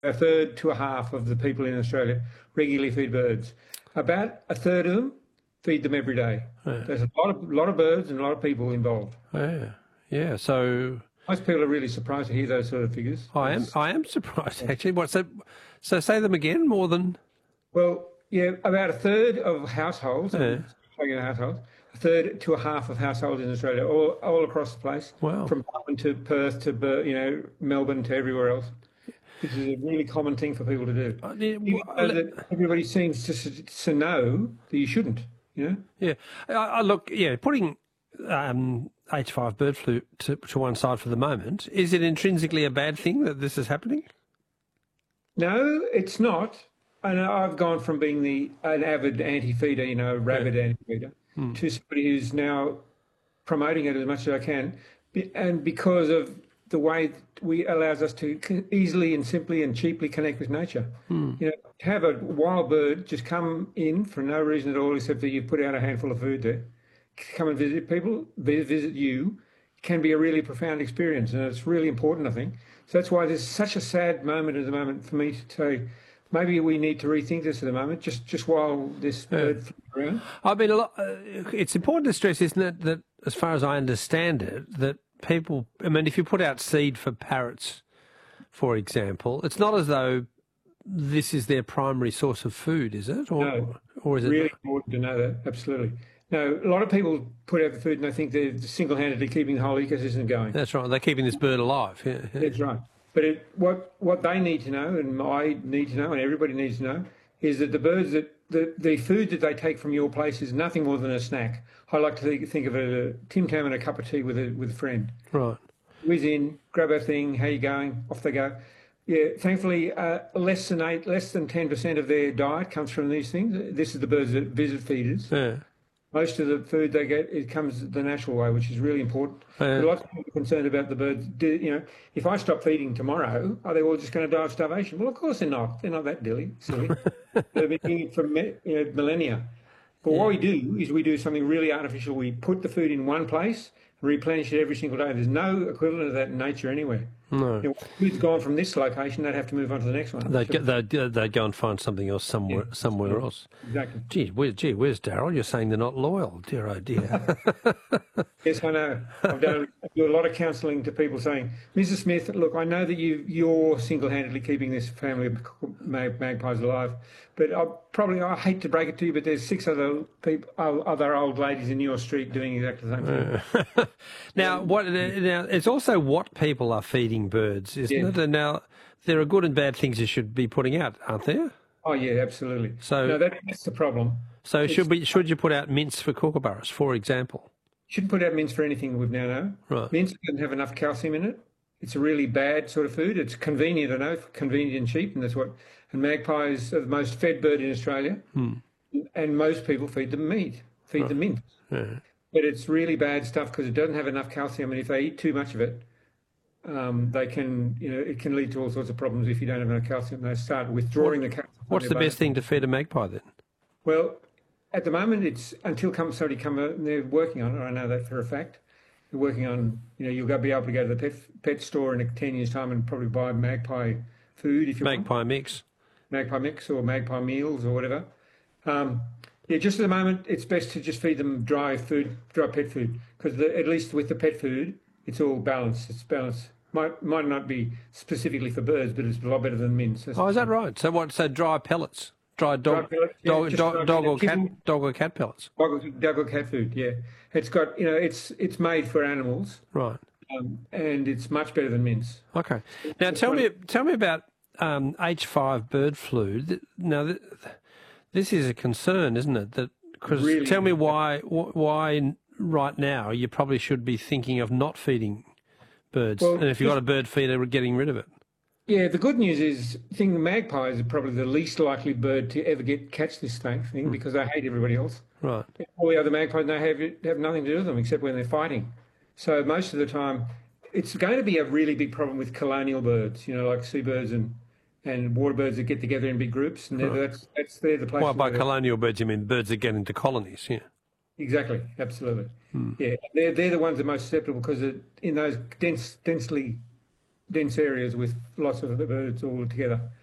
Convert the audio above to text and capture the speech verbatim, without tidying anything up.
a third to a half of the people in Australia regularly feed birds. About a third of them feed them every day. Yeah. There's a lot of lot of birds and a lot of people involved. Yeah, yeah. So most people are really surprised to hear those sort of figures. I am. I am surprised actually. What? So, so say them again. More than. Well, yeah, about a third of households. Yeah. Households. A third to a half of households in Australia, all all across the place. Wow. From Melbourne to Perth to you know Melbourne to everywhere else. This is a really common thing for people to do. Uh, yeah, well, that everybody seems to, to know that you shouldn't, you know? Yeah. I, I look, yeah, putting um, H five bird flu to, to one side for the moment, is it intrinsically a bad thing that this is happening? No, it's not. And I've gone from being the an avid anti-feeder, you know, rabid yeah. anti-feeder, hmm. to somebody who's now promoting it as much as I can. And because of the way we allows us to easily and simply and cheaply connect with nature. Hmm. You know, to have a wild bird just come in for no reason at all, except that you've put out a handful of food there, come and visit people, visit you, can be a really profound experience, and it's really important, I think. So that's why there's such a sad moment at the moment for me to say, maybe we need to rethink this at the moment, just just while this yeah. bird flies around. I mean, a lot, uh, it's important to stress, isn't it, that as far as I understand it, that people, I mean, if you put out seed for parrots, for example, it's not as though this is their primary source of food, is it? Or, no, or is it really important to know that, absolutely. No, a lot of people put out the food and they think they're single-handedly keeping the whole ecosystem going. That's right, they're keeping this bird alive. Yeah, yeah. That's right. But it, what what they need to know, and I need to know, and everybody needs to know, is that the birds that the, the food that they take from your place is nothing more than a snack. I like to think, think of it as a Tim Tam and a cup of tea with a with a friend. Right. Whiz in, grab a thing. How you going? Off they go. Yeah. Thankfully, uh, less than eight, less than ten percent of their diet comes from these things. This is the birds that visit feeders. Yeah. Most of the food they get, it comes the natural way, which is really important. Yeah. Lots of people are concerned about the birds. You know, if I stop feeding tomorrow, are they all just going to die of starvation? Well, of course they're not. They're not that dilly, silly. They've been doing it for you know, millennia. But yeah. what we do is we do something really artificial. We put the food in one place, replenish it every single day. There's no equivalent of that in nature anywhere. No. You know, if food's gone from this location, they'd have to move on to the next one. They'd, so, go, they'd, they'd go and find something else somewhere yeah, somewhere yeah, else. Exactly. Gee, where, gee, where's Daryl? You're saying they're not loyal. Dear, oh dear. Yes, I know. I've done I do a lot of counselling to people saying, Missus Smith, look, I know that you, you're single-handedly keeping this family of mag, magpies alive, but I probably, I hate to break it to you, but there's six other people, other old ladies in your street doing exactly the same thing. now, what? Now, it's also what people are feeding birds, isn't yeah. it? And now, there are good and bad things you should be putting out, aren't there? Oh yeah, absolutely. So no, that, that's the problem. So it's, should we should you put out mince for kookaburras, for example? Shouldn't put out mince for anything we've now know. Right. Mince doesn't have enough calcium in it. It's a really bad sort of food. It's convenient, I know, convenient and cheap, and that's what. And magpies are the most fed bird in Australia, hmm. and most people feed them meat, feed right. them mince. Yeah. But it's really bad stuff because it doesn't have enough calcium, and if they eat too much of it, um, they can, you know, it can lead to all sorts of problems if you don't have enough calcium. They start withdrawing what, the calcium. What's the best thing to feed a magpie then? Well, at the moment, it's until come, somebody come, and they're working on it. I know that for a fact. They're working on, you know, you'll go be able to go to the pet pet store in ten years' time and probably buy magpie food if you magpie want. mix, magpie mix, or magpie meals or whatever. Um, yeah, just at the moment, it's best to just feed them dry food, dry pet food, because at least with the pet food, it's all balanced. It's balanced. Might might not be specifically for birds, but it's a lot better than mince. Oh, is that right? So what? So dry pellets. Dry dog, dry pellets, yeah, dog, dog, dog or cat, people, dog or cat pellets. Dog, dog or cat food, yeah. It's got, you know, it's it's made for animals, right? Um, and it's much better than mince. Okay. Now it's tell me, tell me about um, H five bird flu. Now this is a concern, isn't it? That because really, tell me why why right now you probably should be thinking of not feeding birds, well, and if you've got a bird feeder, getting rid of it. Yeah, the good news is, I think magpies are probably the least likely bird to ever get catch this thing mm. because they hate everybody else. Right. All the other magpies, they have have nothing to do with them except when they're fighting. So most of the time, it's going to be a really big problem with colonial birds, you know, like seabirds and and water birds that get together in big groups, and right. that's that's they're the place. Well, by colonial birds, you mean birds that get into colonies, yeah. Exactly, absolutely. Hmm. Yeah, they're they're the ones that are most susceptible because in those dense, densely dense areas with lots of the birds all together.